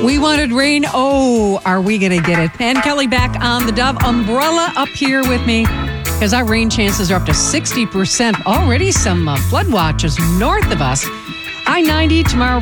We wanted rain. Oh, are we going to get it? Penn Kelly back on the Dove umbrella up here with me because our rain chances are up to 60%. Already some flood watches north of us. I-90 tomorrow.